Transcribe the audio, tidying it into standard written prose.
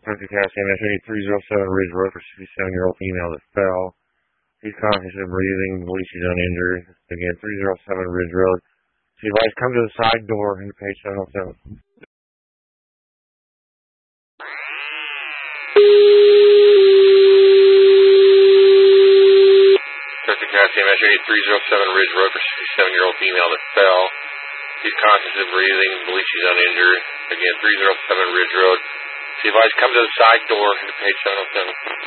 Country Cassie, MSA 307 Ridge Road for 67-year-old female that fell. She's conscious and breathing. Believes she's uninjured. Again, 307 Ridge Road. She advised come to the side door into page 707. Country Cassie, MSA 307 Ridge Road for 67-year-old female that fell. She's conscious and breathing. Believes she's uninjured. Again, 307 Ridge Road. She advised come to the side door into page 707.